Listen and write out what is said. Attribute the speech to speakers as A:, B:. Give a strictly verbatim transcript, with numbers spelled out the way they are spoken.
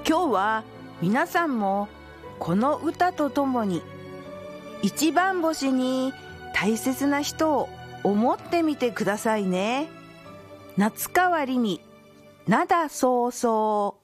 A: 今日は皆さんもこの歌とともに一番星に大切な人を思ってみてくださいね。夏川りみ、灘そうそう。